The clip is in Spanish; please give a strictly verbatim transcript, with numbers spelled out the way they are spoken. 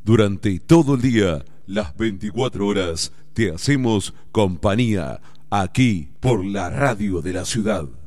Durante todo el día, las veinticuatro horas, te hacemos compañía aquí por la radio de la ciudad.